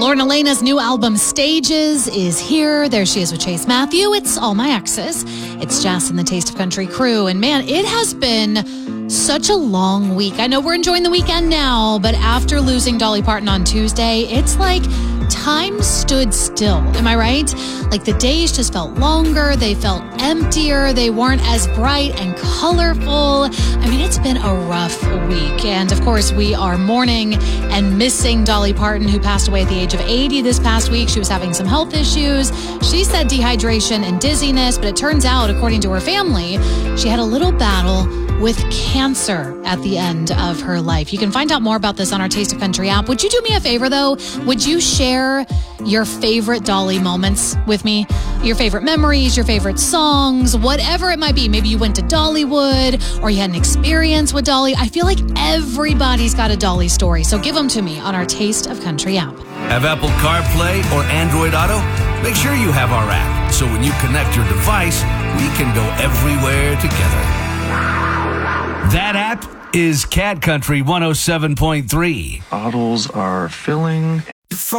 Lauren Elena's new album, Stages, is here. There she is with Chase Matthew. It's All My Exes. It's Jess and the Taste of Country crew. And man, it has been such a long week. I know we're enjoying the weekend now, but after losing Dolly Parton on Tuesday, it's like time stood still. Am I right? Like the days just felt longer. They felt emptier. They weren't as bright and colorful. I mean, it's been a rough week. And of course, we are mourning and missing Dolly Parton, who passed away at the age of 80 this past week. She was having some health issues. She said dehydration and dizziness, but it turns out, according to her family, she had a little battle with cancer at the end of her life. You can find out more about this on our Taste of Country app. Would you do me a favor, though? Would you share your favorite Dolly moments with me? Your favorite memories, your favorite songs, whatever it might be. Maybe you went to Dollywood or you had an experience with Dolly. I feel like everybody's got a Dolly story, so give them to me on our Taste of Country app. Have Apple CarPlay or Android Auto? Make sure you have our app, so when you connect your device, we can go everywhere together. That app is Cat Country 107.3. Bottles are filling.